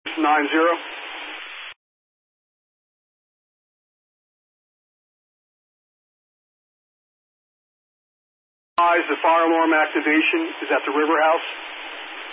90. The fire alarm activation is at the River House.